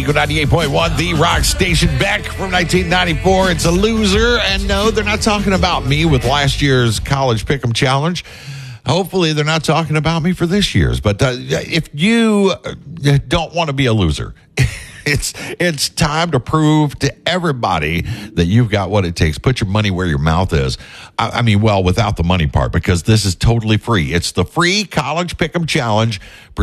Eagle 98.1, the rock station, back from 1994. It's a loser. And no, they're not talking about me with last year's College Pick'em Challenge. Hopefully, they're not talking about me for this year's. But if you don't want to be a loser, it's time to prove to everybody that you've got what it takes. Put your money where your mouth is. Without the money part, because this is totally free. It's the free College Pick'em Challenge